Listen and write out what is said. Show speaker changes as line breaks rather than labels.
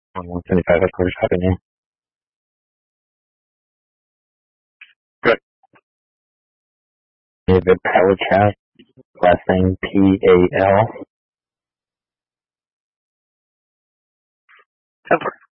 On 175 headquarters, Happy New Year. Good. David Pellichat, last name P-A-L.